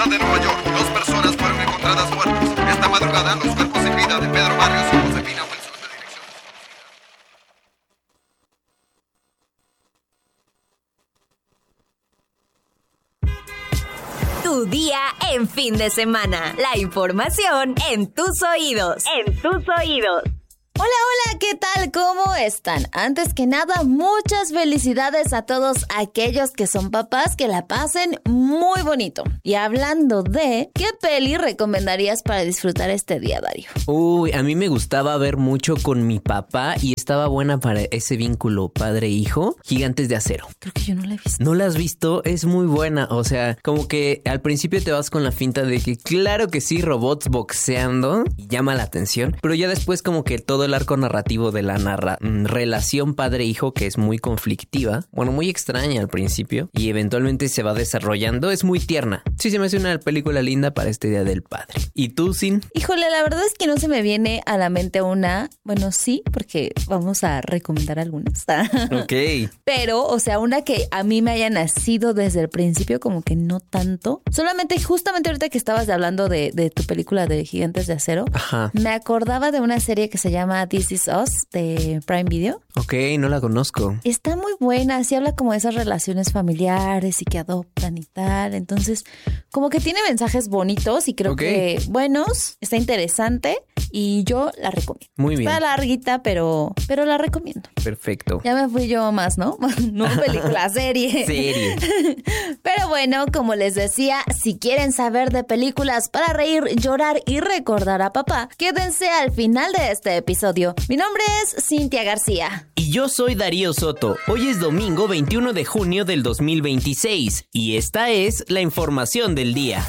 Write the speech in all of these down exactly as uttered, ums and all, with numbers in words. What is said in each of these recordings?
ciudad de Nueva York, dos personas fueron encontradas muertas. Esta madrugada, los cuerpos sin vida de Pedro Barrios y Josefina Wilson de dirección. Tu día en fin de semana. La información en tus oídos. En tus oídos. Hola, hola, ¿qué tal? ¿Cómo están? Antes que nada, muchas felicidades a todos aquellos que son papás, que la pasen muy bonito. Y hablando de, ¿qué peli recomendarías para disfrutar este día, Dario? Uy, a mí me gustaba ver mucho con mi papá y estaba buena para ese vínculo padre-hijo, Gigantes de Acero. Creo que yo no la he visto. ¿No la has visto? Es muy buena, o sea, como que al principio te vas con la finta de que claro que sí, robots boxeando y llama la atención, pero ya después como que todo el arco narrativo de la narra- relación padre-hijo, que es muy conflictiva, bueno, muy extraña al principio y eventualmente se va desarrollando, es muy tierna. Sí, se me hace una película linda para este Día del Padre. ¿Y tú, Sin? Híjole, la verdad es que no se me viene a la mente una, bueno, sí, porque vamos a recomendar algunas. Ok. Pero, o sea, una que a mí me haya nacido desde el principio, como que no tanto. Solamente, justamente ahorita que estabas hablando de, de tu película de Gigantes de Acero, Ajá. me acordaba de una serie que se llama This Is Us de Prime Video. Ok, no la conozco. Está muy buena, sí habla como de esas relaciones familiares y que adoptan y tal. Entonces, como que tiene mensajes bonitos y creo Ok. que buenos. Está interesante y yo la recomiendo. Muy bien. Está larguita, pero, pero la recomiendo. Perfecto. Ya me fui yo más, ¿no? No película, serie. Serie. Pero bueno, como les decía, si quieren saber de películas para reír, llorar y recordar a papá, quédense al final de este episodio. Mi nombre es Cintia García. Y yo soy Darío Soto. Hoy es domingo veintiuno de junio del dos mil veintiséis y esta es la información del día.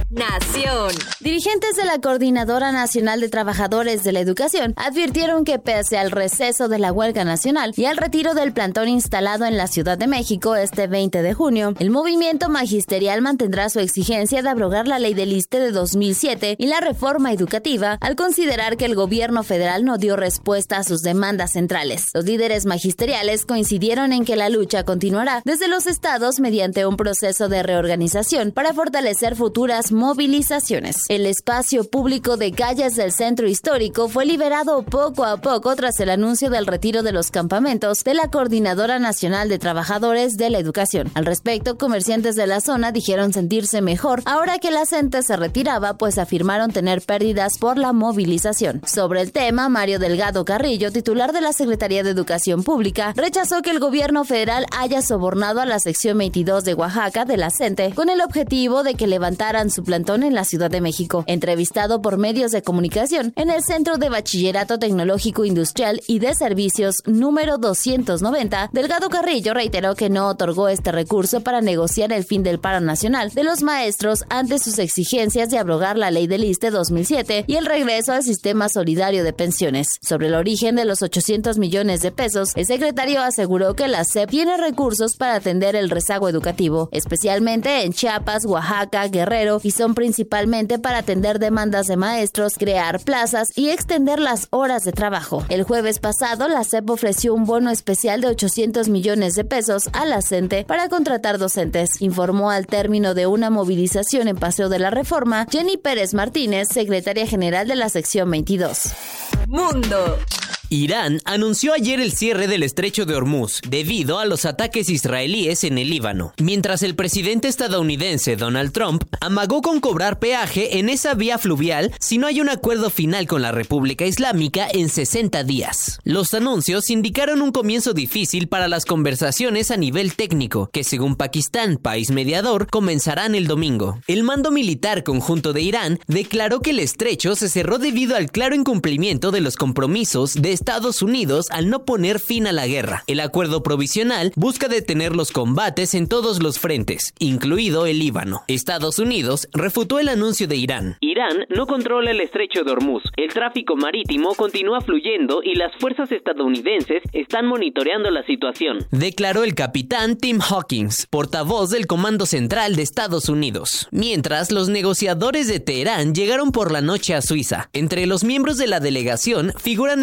Nación. Dirigentes de la Coordinadora Nacional de Trabajadores de la Educación advirtieron que pese al receso de la huelga nacional y al retiro del plantón instalado en la Ciudad de México este veinte de junio, el movimiento magisterial mantendrá su exigencia de abrogar la ley del ISSSTE de dos mil siete y la reforma educativa al considerar que el gobierno federal no dio respuesta a sus demandas centrales. Los líderes magisteriales coincidieron en que la lucha continuará desde los estados mediante un proceso de reorganización para fortalecer futuras movilizaciones. El espacio público de calles del centro histórico fue liberado poco a poco tras el anuncio del retiro de los campamentos de la Coordinadora Nacional de Trabajadores de la Educación. Al respecto, comerciantes de la zona dijeron sentirse mejor ahora que la CENTE se retiraba, pues afirmaron tener pérdidas por la movilización. Sobre el tema, Mario Delgado Carrillo, titular de la Secretaría de Educación Pública, rechazó que el gobierno federal haya sobornado a la sección veintidós de Oaxaca de la CENTE con el objetivo de que levantaran su plantón en la Ciudad de México. Entrevistado por medios de comunicación en el Centro de Bachillerato Tecnológico Industrial y de Servicios número doscientos noventa, Delgado Carrillo reiteró que no otorgó este recurso para negociar el fin del paro nacional de los maestros ante sus exigencias de abrogar la ley del ISSSTE dos mil siete y el regreso al sistema solidario de pensiones. Sobre el origen de los ochocientos millones de pesos, el secretario aseguró que la S E P tiene recursos para atender el rezago educativo, especialmente en Chiapas, Oaxaca, Guerrero, y son principalmente para atender demandas de maestros, crear plazas y extender las horas de trabajo. El jueves pasado, la S E P ofreció un bono especial de ochocientos millones de pesos a la CENTE para contratar docentes, informó al término de una movilización en Paseo de la Reforma Jenny Pérez Martínez, secretaria general de la sección veintidós. Mundo. Irán anunció ayer el cierre del estrecho de Hormuz debido a los ataques israelíes en el Líbano, mientras el presidente estadounidense Donald Trump amagó con cobrar peaje en esa vía fluvial si no hay un acuerdo final con la República Islámica en sesenta días. Los anuncios indicaron un comienzo difícil para las conversaciones a nivel técnico, que según Pakistán, país mediador, comenzarán el domingo. El mando militar conjunto de Irán declaró que el estrecho se cerró debido al claro incumplimiento de los compromisos de Estados Unidos al no poner fin a la guerra. El acuerdo provisional busca detener los combates en todos los frentes, incluido el Líbano. Estados Unidos refutó el anuncio de Irán. Irán no controla el estrecho de Hormuz. El tráfico marítimo continúa fluyendo y las fuerzas estadounidenses están monitoreando la situación, declaró el capitán Tim Hawkins, portavoz del Comando Central de Estados Unidos. Mientras, los negociadores de Teherán llegaron por la noche a Suiza. Entre los miembros de la delegación figuran el negociador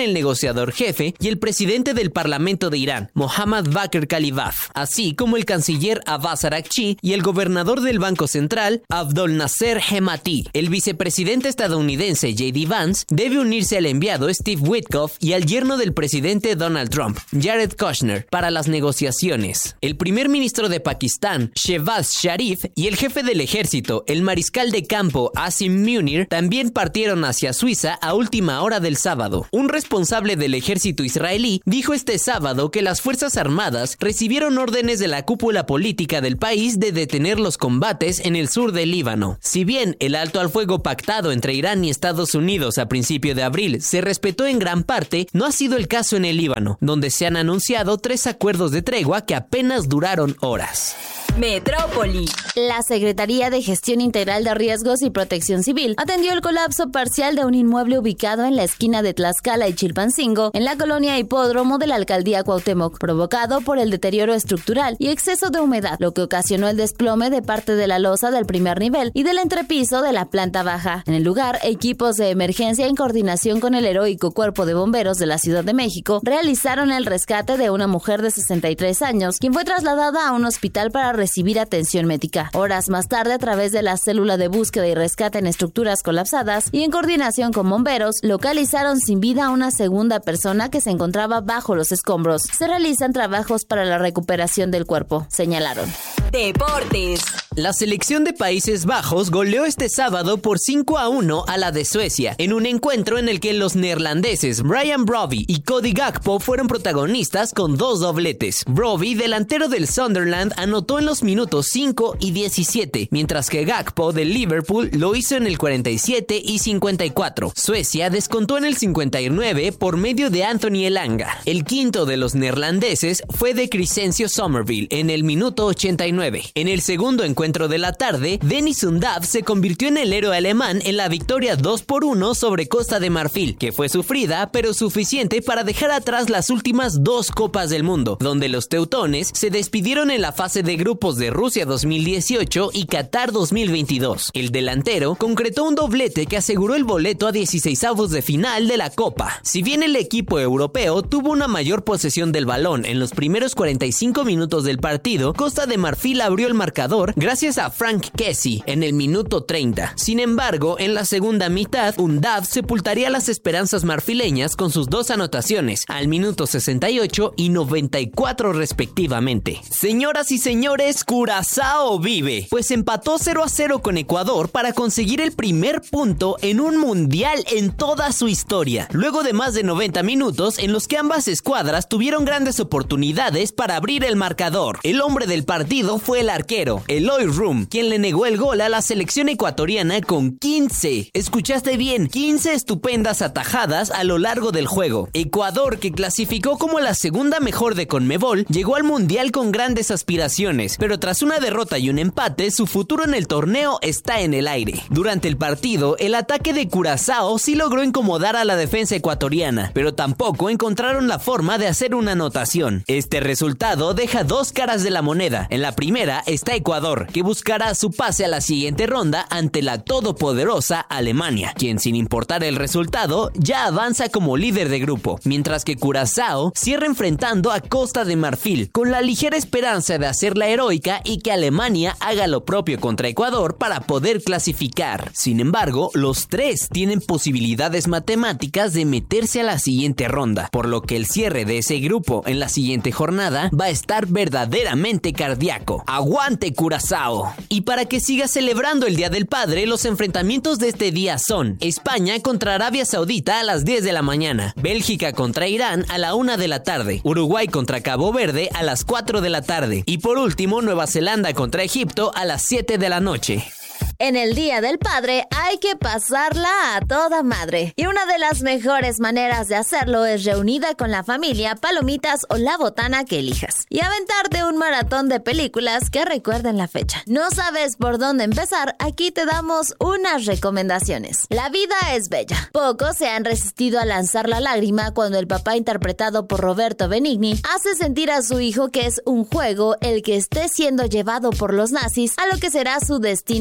negociador jefe, y el presidente del Parlamento de Irán, Mohammad Bakr Kalibaf, así como el canciller Abbas Araghchi y el gobernador del Banco Central, Abdol Nasser Hemati. El vicepresidente estadounidense J D Vance debe unirse al enviado Steve Witkoff y al yerno del presidente Donald Trump, Jared Kushner, para las negociaciones. El primer ministro de Pakistán, Shehbaz Sharif, y el jefe del ejército, el mariscal de campo Asim Munir, también partieron hacia Suiza a última hora del sábado. Un responsable del ejército israelí dijo este sábado que las Fuerzas Armadas recibieron órdenes de la cúpula política del país de detener los combates en el sur del Líbano. Si bien el alto al fuego pactado entre Irán y Estados Unidos a principio de abril se respetó en gran parte, no ha sido el caso en el Líbano, donde se han anunciado tres acuerdos de tregua que apenas duraron horas. Metrópoli. La Secretaría de Gestión Integral de Riesgos y Protección Civil atendió el colapso parcial de un inmueble ubicado en la esquina de Tlaxcala y Chilpancingo, en la colonia Hipódromo de la alcaldía Cuauhtémoc, provocado por el deterioro estructural y exceso de humedad, lo que ocasionó el desplome de parte de la losa del primer nivel y del entrepiso de la planta baja. En el lugar, equipos de emergencia en coordinación con el heroico Cuerpo de Bomberos de la Ciudad de México realizaron el rescate de una mujer de sesenta y tres años, quien fue trasladada a un hospital para recibir atención médica. Horas más tarde, a través de la célula de búsqueda y rescate en estructuras colapsadas y en coordinación con bomberos, localizaron sin vida a una segunda persona que se encontraba bajo los escombros. Se realizan trabajos para la recuperación del cuerpo, señalaron. Deportes. La selección de Países Bajos goleó este sábado por cinco a uno a la de Suecia, en un encuentro en el que los neerlandeses Brian Brobbey y Cody Gakpo fueron protagonistas con dos dobletes. Brobbey, delantero del Sunderland, anotó en los minutos cinco y diecisiete, mientras que Gakpo del Liverpool lo hizo en el cuarenta y siete y cincuenta y cuatro. Suecia descontó en el cincuenta y nueve por medio de Anthony Elanga. El quinto de los neerlandeses fue de Crescencio Somerville en el minuto ochenta y nueve. En el segundo encuentro de la tarde, Denis Undav se convirtió en el héroe alemán en la victoria dos por uno sobre Costa de Marfil, que fue sufrida pero suficiente para dejar atrás las últimas dos Copas del Mundo, donde los teutones se despidieron en la fase de grupos de Rusia dos mil dieciocho y Qatar dos mil veintidós. El delantero concretó un doblete que aseguró el boleto a dieciseisavos de final de la Copa. Si bien el equipo europeo tuvo una mayor posesión del balón en los primeros cuarenta y cinco minutos del partido, Costa de Marfil abrió el marcador gracias a Frank Kessie en el minuto treinta. Sin embargo, en la segunda mitad, Undav sepultaría las esperanzas marfileñas con sus dos anotaciones, al minuto sesenta y ocho y noventa y cuatro respectivamente. Señoras y señores, Curazao vive, pues empató cero a cero con Ecuador para conseguir el primer punto en un mundial en toda su historia, luego de más de noventa minutos en los que ambas escuadras tuvieron grandes oportunidades para abrir el marcador. El hombre del partido fue el arquero, Eloy Room, quien le negó el gol a la selección ecuatoriana con quince, escuchaste bien, quince estupendas atajadas a lo largo del juego. Ecuador, que clasificó como la segunda mejor de Conmebol, llegó al mundial con grandes aspiraciones, pero tras una derrota y un empate, su futuro en el torneo está en el aire. Durante el partido, el ataque de Curazao sí logró incomodar a la defensa ecuatoriana, pero tampoco encontraron la forma de hacer una anotación. Este resultado deja dos caras de la moneda. En la primera está Ecuador, que buscará su pase a la siguiente ronda ante la todopoderosa Alemania, quien, sin importar el resultado, ya avanza como líder de grupo, mientras que Curazao cierra enfrentando a Costa de Marfil, con la ligera esperanza de hacer la heroica y que Alemania haga lo propio contra Ecuador para poder clasificar. Sin embargo, los tres tienen posibilidades matemáticas de meterse a la siguiente ronda, por lo que el cierre de ese grupo en la siguiente jornada va a estar verdaderamente cardíaco. ¡Aguante Curazao! Y para que siga celebrando el Día del Padre, los enfrentamientos de este día son España contra Arabia Saudita a las diez de la mañana, Bélgica contra Irán a la una de la tarde, Uruguay contra Cabo Verde a las cuatro de la tarde y por último Nueva Zelanda contra Egipto a las siete de la noche. En el Día del Padre hay que pasarla a toda madre. Y una de las mejores maneras de hacerlo es reunida con la familia, palomitas o la botana que elijas. Y aventarte un maratón de películas que recuerden la fecha. ¿No sabes por dónde empezar? Aquí te damos unas recomendaciones. La vida es bella. Pocos se han resistido a lanzar la lágrima cuando el papá, interpretado por Roberto Benigni, hace sentir a su hijo que es un juego el que esté siendo llevado por los nazis a lo que será su destino final.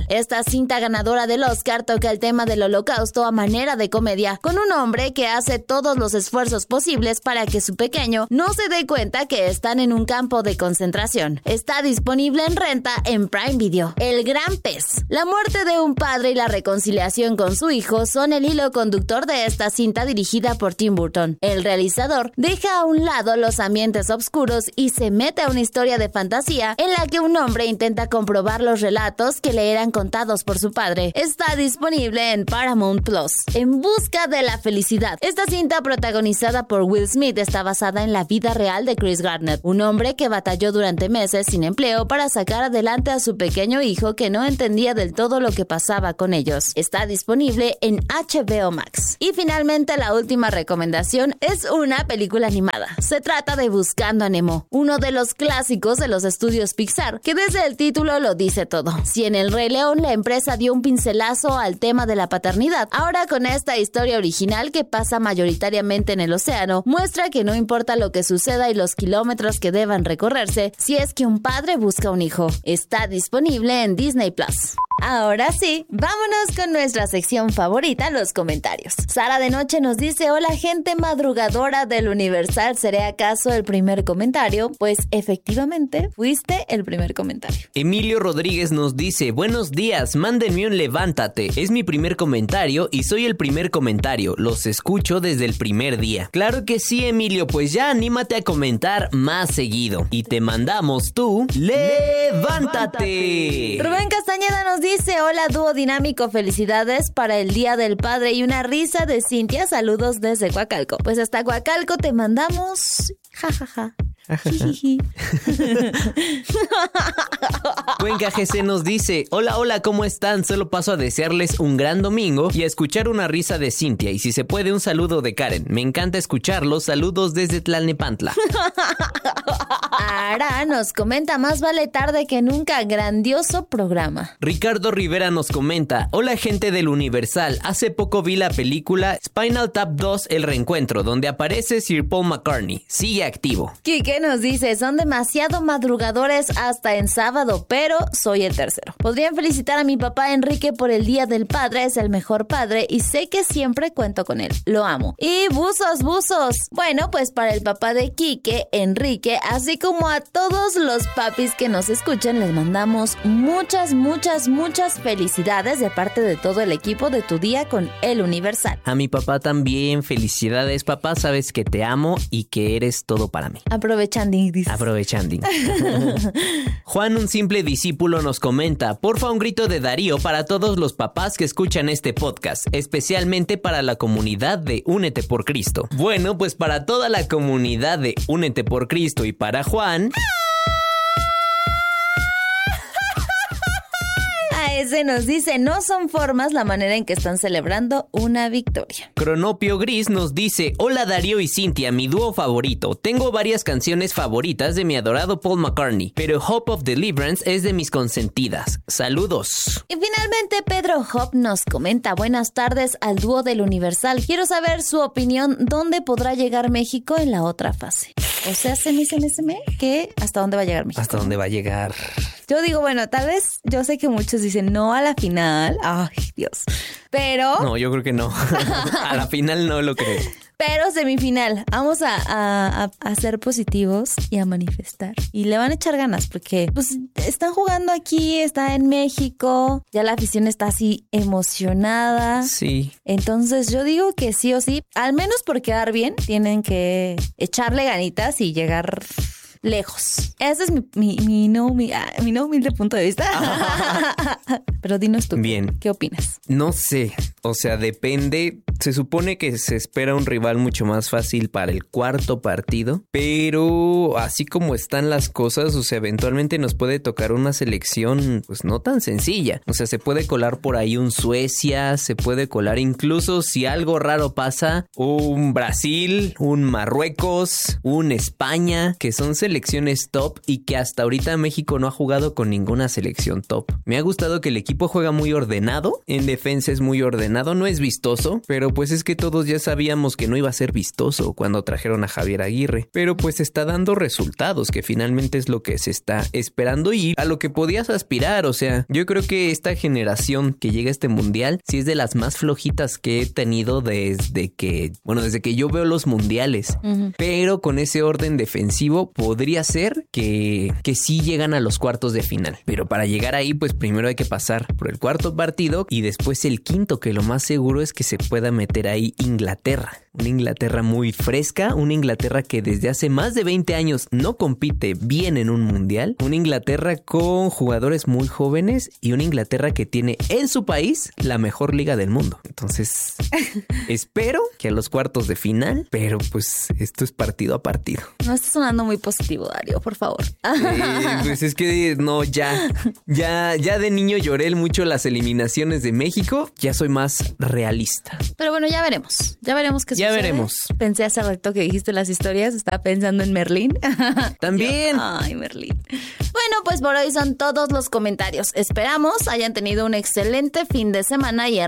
Criminal. Esta cinta ganadora del Oscar toca el tema del holocausto a manera de comedia, con un hombre que hace todos los esfuerzos posibles para que su pequeño no se dé cuenta que están en un campo de concentración. Está disponible en renta en Prime Video. El gran pez. La muerte de un padre y la reconciliación con su hijo son el hilo conductor de esta cinta dirigida por Tim Burton. El realizador deja a un lado los ambientes oscuros y se mete a una historia de fantasía en la que un hombre intenta comprobar los relatos que le eran contados por su padre. Está disponible en Paramount Plus. En busca de la felicidad. Esta cinta, protagonizada por Will Smith, está basada en la vida real de Chris Gardner, un hombre que batalló durante meses sin empleo para sacar adelante a su pequeño hijo que no entendía del todo lo que pasaba con ellos. Está disponible en H B O Max. Y finalmente, la última recomendación es una película animada. Se trata de Buscando a Nemo, uno de los clásicos de los estudios Pixar, que desde el título lo dice todo. Si en El Rey León la empresa dio un pincelazo al tema de la paternidad, ahora con esta historia original que pasa mayoritariamente en el océano, muestra que no importa lo que suceda y los kilómetros que deban recorrerse, si es que un padre busca un hijo. Está disponible en Disney Plus. Ahora sí, vámonos con nuestra sección favorita, los comentarios. Sara de Noche nos dice: hola gente madrugadora del Universal, ¿seré acaso el primer comentario? Pues efectivamente, fuiste el primer comentario. Emilio Rodríguez nos dice: buenos días, mándenme un levántate. Es mi primer comentario y soy el primer comentario. Los escucho desde el primer día. Claro que sí, Emilio, pues ya anímate a comentar más seguido. Y te mandamos tu levántate. Rubén Castañeda nos dice: hola dúo dinámico, felicidades para el Día del Padre y una risa de Cintia, saludos desde Coacalco. Pues hasta Coacalco te mandamos jajaja. Cuenca G C nos dice: hola, hola, ¿cómo están? Solo paso a desearles un gran domingo y a escuchar una risa de Cintia. Y si se puede, un saludo de Karen. Me encanta escucharlos. Saludos desde Tlalnepantla. Ara nos comenta: más vale tarde que nunca, grandioso programa. Ricardo Rivera nos comenta: hola gente del Universal, hace poco vi la película Spinal Tap dos, El Reencuentro, donde aparece Sir Paul McCartney. Sigue activo. Quique nos dice: son demasiado madrugadores hasta en sábado, pero soy el tercero. Podrían felicitar a mi papá Enrique por el Día del Padre, es el mejor padre y sé que siempre cuento con él. Lo amo. Y buzos, buzos. Bueno, pues para el papá de Quique, Enrique, así como a todos los papis que nos escuchan, les mandamos muchas, muchas, muchas felicidades de parte de todo el equipo de Tu Día con El Universal. A mi papá también, felicidades papá, sabes que te amo y que eres todo para mí. Aprovechando. Aprovechando. Juan, un simple discípulo, nos comenta: porfa, un grito de Darío para todos los papás que escuchan este podcast, especialmente para la comunidad de Únete por Cristo. Bueno, pues para toda la comunidad de Únete por Cristo y para Juan... Ese nos dice: no son formas la manera en que están celebrando una victoria. Cronopio Gris nos dice: hola Darío y Cintia, mi dúo favorito. Tengo varias canciones favoritas de mi adorado Paul McCartney, pero Hope of Deliverance es de mis consentidas. Saludos. Y finalmente Pedro Hop nos comenta: buenas tardes al dúo del Universal. Quiero saber su opinión, ¿dónde podrá llegar México en la otra fase? O sea, se me, se me, se me, ¿qué? ¿Hasta dónde va a llegar México? ¿Hasta dónde va a llegar? Yo digo, bueno, tal vez, yo sé que muchos dicen no a la final. Ay, Dios. Pero... No, yo creo que no. A la final no lo creo. Pero semifinal. Vamos a, a, a ser positivos y a manifestar. Y le van a echar ganas porque pues están jugando aquí, está en México. Ya la afición está así emocionada. Sí. Entonces yo digo que sí o sí, al menos por quedar bien, tienen que echarle ganitas y llegar... lejos. Ese es mi, mi, mi, no, mi, mi no humilde punto de vista. Pero dinos tú. Bien. ¿Qué opinas? No sé. O sea, depende. Se supone que se espera un rival mucho más fácil para el cuarto partido. Pero así como están las cosas, o sea, eventualmente nos puede tocar una selección pues no tan sencilla. O sea, se puede colar por ahí un Suecia, se puede colar incluso si algo raro pasa, un Brasil, un Marruecos, un España, que son selecciones selecciones top y que hasta ahorita México no ha jugado con ninguna selección top. Me ha gustado que el equipo juega muy ordenado, en defensa es muy ordenado, no es vistoso, pero pero pues es que todos ya sabíamos que no iba a ser vistoso cuando trajeron a Javier Aguirre, pero pues está dando resultados, que finalmente es lo que se está esperando y a lo que podías aspirar. O sea, yo creo que esta generación que llega a este mundial sí es de las más flojitas que he tenido desde que, bueno, desde que yo veo los mundiales, uh-huh. pero con ese orden defensivo podría ser que, que sí llegan a los cuartos de final, pero para llegar ahí pues primero hay que pasar por el cuarto partido y después el quinto, que lo más seguro es que se pueda meter ahí Inglaterra. Una Inglaterra muy fresca, una Inglaterra que desde hace más de veinte años no compite bien en un mundial, una Inglaterra con jugadores muy jóvenes y una Inglaterra que tiene en su país la mejor liga del mundo. Entonces, espero que a los cuartos de final, pero pues esto es partido a partido. No estás sonando muy positivo, Darío, por favor. Eh, pues es que no, ya, ya, ya de niño lloré mucho las eliminaciones de México, ya soy más realista. Pero bueno, ya veremos, ya veremos qué Ya sucede. veremos. Pensé hace rato que dijiste las historias, estaba pensando en Merlín. También. Yo, ay, Merlín. Bueno, pues por hoy son todos los comentarios. Esperamos hayan tenido un excelente fin de semana y